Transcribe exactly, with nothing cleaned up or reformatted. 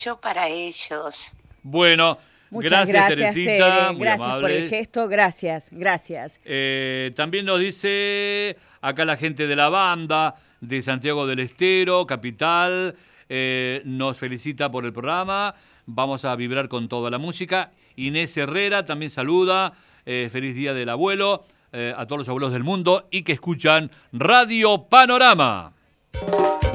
Yo para ellos. Bueno, Muchas gracias, gracias, Teresita. Tere. Muy Gracias amable. por el gesto, gracias, gracias. Eh, también nos dice acá la gente de la banda de Santiago del Estero, capital, eh, nos felicita por el programa. Vamos a vibrar con toda la música. Inés Herrera también saluda. Eh, feliz Día del Abuelo eh, a todos los abuelos del mundo y que escuchan Radio Panorama.